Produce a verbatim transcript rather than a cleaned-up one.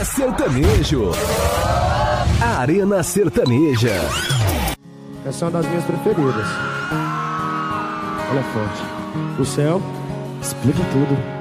é sertanejo. Arena Sertaneja. Essa é uma das minhas preferidas. Ela é forte. O céu explica tudo.